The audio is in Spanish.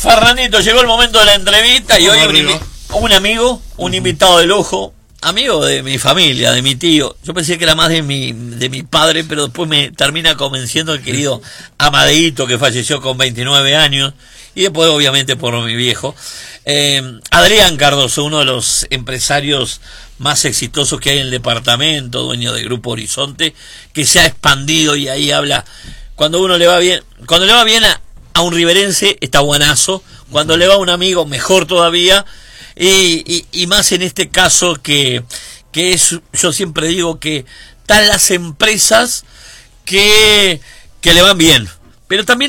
Fernandito, llegó el momento de la entrevista y hoy un amigo, un invitado de lujo, amigo de mi familia, de mi tío. Yo pensé que era más de mi padre, pero después me termina convenciendo el querido Amadeíto, que falleció con 29 años, y después obviamente por mi viejo. Adrián Cardoso, uno de los empresarios más exitosos que hay en el departamento, dueño de Grupo Horizonte, que se ha expandido y ahí habla. Cuando uno le va bien, a un riverense está buenazo, cuando le va a un amigo mejor todavía, y más en este caso que es, yo siempre digo que están las empresas que le van bien, pero también